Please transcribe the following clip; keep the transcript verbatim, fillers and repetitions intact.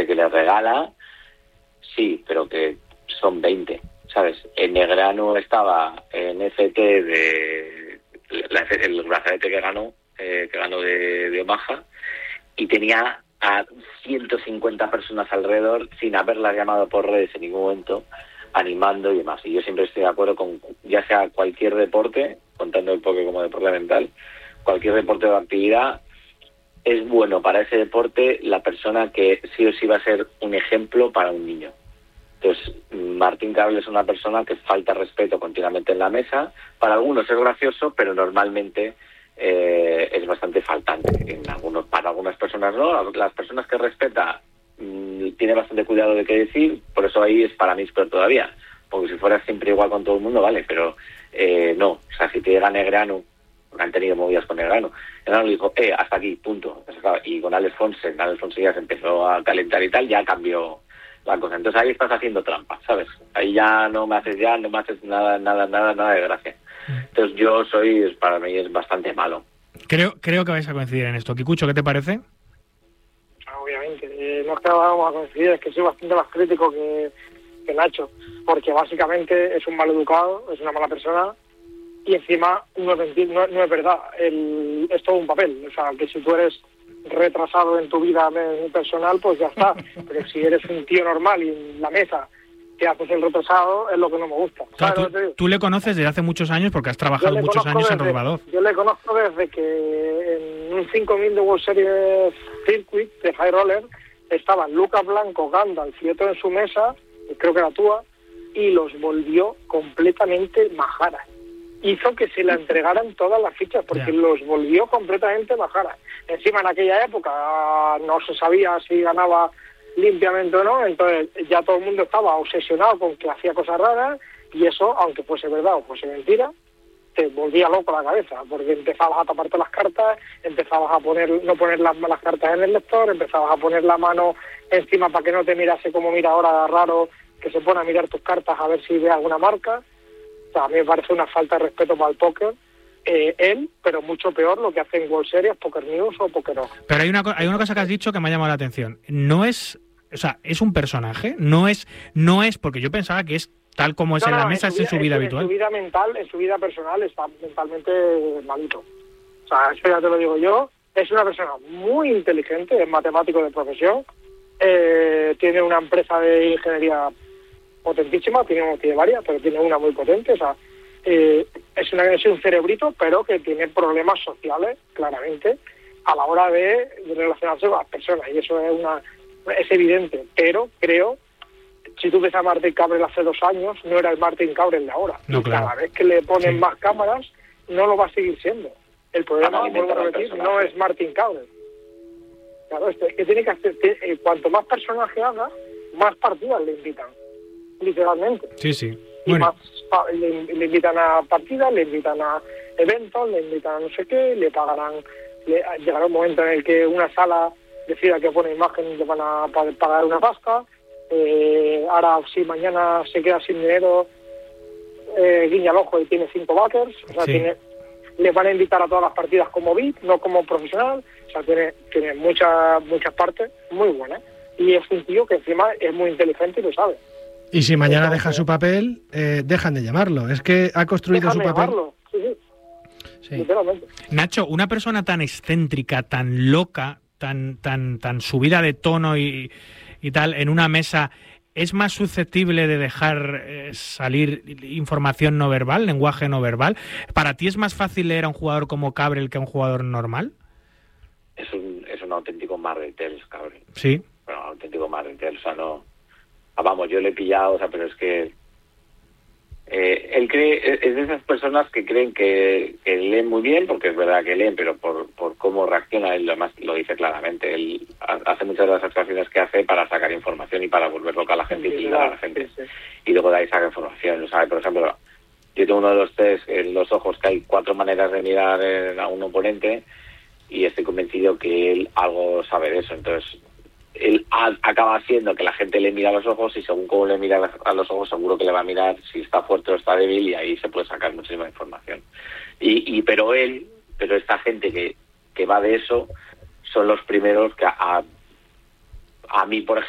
gente que le regala, sí, pero que son veinte, ¿sabes? En Negreanu estaba en F T de la, el brazalete que ganó, eh, que ganó de, de Omaha, y tenía a ciento cincuenta personas alrededor sin haberlas llamado por redes en ningún momento, animando y demás. Y yo siempre estoy de acuerdo con, ya sea cualquier deporte, contando el póker como deporte mental, cualquier deporte o actividad, es bueno para ese deporte la persona que sí o sí va a ser un ejemplo para un niño. Entonces, Martín Cabrel es una persona que falta respeto continuamente en la mesa. Para algunos es gracioso, pero normalmente eh, es bastante faltante. En algunos, para algunas personas no. Las personas que respeta mmm, tiene bastante cuidado de qué decir, por eso ahí es para mí es peor todavía. Porque si fuera siempre igual con todo el mundo, vale, pero eh, no. O sea, si te llega Negreanu, han tenido movidas con Negreanu, Negreanu le dijo, eh, hasta aquí, punto. Y con Alex Fonsen, Alex Fonsen ya se empezó a calentar y tal, ya cambió la cosa. Entonces ahí estás haciendo trampa, ¿sabes? Ahí ya no me haces ya, no me haces nada, nada, nada, nada de gracia. Entonces yo soy, para mí es bastante malo. Creo creo que vais a coincidir en esto. Kikucho, ¿qué te parece? Obviamente, eh, no es que vamos a coincidir, es que soy bastante más crítico que, que Nacho, porque básicamente es un mal educado, es una mala persona, y encima no es, no, no es verdad, el, es todo un papel. O sea, que si tú eres retrasado en tu vida personal, pues ya está. Pero si eres un tío normal y en la mesa te haces el retrasado, es lo que no me gusta. Claro, tú, tú le conoces desde hace muchos años porque has trabajado muchos años desde, en Rodovador. Yo le conozco desde que en un cinco mil de World Series Circuit de High Roller estaban Lucas Blanco, Gandalf y otro en su mesa, creo que era Túa, y los volvió completamente majaras. Hizo que se le entregaran todas las fichas, porque yeah. los volvió completamente majaras. Encima, en aquella época no se sabía si ganaba limpiamente o no, entonces ya todo el mundo estaba obsesionado con que hacía cosas raras, y eso, aunque fuese verdad o fuese mentira, te volvía loco la cabeza, porque empezabas a taparte las cartas, empezabas a poner no poner las, las cartas en el lector, empezabas a poner la mano encima para que no te mirase como mira ahora raro, que se pone a mirar tus cartas a ver si ve alguna marca. O sea, a mí me parece una falta de respeto para el póker, eh, él, pero mucho peor lo que hace en World Series, Poker News o Poker Off. Pero hay una, hay una cosa que has dicho que me ha llamado la atención. No es, o sea, es un personaje, no es, no es, porque yo pensaba que es tal como es no, en la no, mesa, en es en su vida, vida en, habitual. En su vida mental, en su vida personal está mentalmente malito. O sea, eso ya te lo digo yo. Es una persona muy inteligente, es matemático de profesión, eh, tiene una empresa de ingeniería potentísima, tiene, tiene varias, pero tiene una muy potente, o sea, eh, es, una, es un cerebrito, pero que tiene problemas sociales, claramente, a la hora de, de relacionarse con las personas, y eso es una es evidente, pero creo, si tú ves a Martín Cabrel hace dos años, no era el Martín Cabrel de ahora, no, y claro. cada vez que le ponen sí. más cámaras, no lo va a seguir siendo. El problema, ah, no, vuelvo a repetir, no es Martín Cabrel. Claro, es que tiene que hacer, eh, cuanto más personaje haga, más partidas le invitan. Literalmente. Sí, sí. Y bueno. más, le, le invitan a partidas, le invitan a eventos, le invitan a no sé qué, le pagarán, le, llegará un momento en el que una sala decida que pone imagen y le van a pagar una pasta. Eh, ahora, si mañana se queda sin dinero, eh, guiña el ojo y tiene cinco backers, o sea, sí. tiene, le van a invitar a todas las partidas como V I P, no como profesional, o sea, tiene, tiene muchas, muchas partes muy buenas. Y es un tío que encima es muy inteligente y lo sabe. Y si mañana Entonces, deja su papel, eh, dejan de llamarlo. Es que ha construido su papel. Llamarlo. Sí, sí. Sí. Literalmente. Nacho, una persona tan excéntrica, tan loca, tan tan tan subida de tono y, y tal, en una mesa, ¿es más susceptible de dejar eh, salir información no verbal, lenguaje no verbal? ¿Para ti es más fácil leer a un jugador como Cabrel que a un jugador normal? Es un, es un auténtico marretel, Cabrel. Sí. Bueno, un auténtico marretel, o sea, no... Vamos, yo le he pillado, o sea, pero es que eh, él cree, es de esas personas que creen que, que leen muy bien, porque es verdad que leen, pero por, por cómo reacciona, él además lo dice claramente, él hace muchas de las actuaciones que hace para sacar información y para volver loca a la gente sí, y tildar a la gente, sí, sí. y luego de ahí saca información, o sea, por ejemplo, yo tengo uno de los test en los ojos, que hay cuatro maneras de mirar a un oponente, y estoy convencido que él algo sabe de eso, entonces... él a, acaba siendo que la gente le mira a los ojos y según cómo le mira a los ojos seguro que le va a mirar si está fuerte o está débil y ahí se puede sacar muchísima información. Y, y pero él, pero esta gente que, que va de eso son los primeros que a, a mí, por ejemplo,